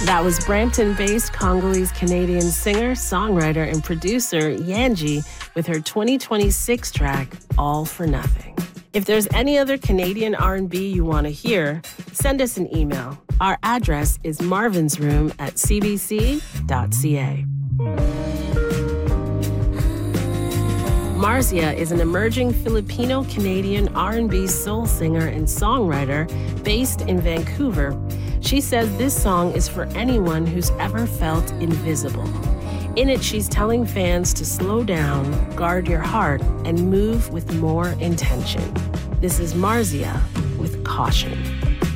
That was Brampton-based Congolese-Canadian singer, songwriter, and producer Yanji with her 2026 track, All for Nothing. If there's any other Canadian R&B you want to hear, send us an email. Our address is marvinsroom@cbc.ca. Marzia is an emerging Filipino-Canadian R&B soul singer and songwriter based in Vancouver. She says this song is for anyone who's ever felt invisible. In it, she's telling fans to slow down, guard your heart, and move with more intention. This is Marzia with Caution.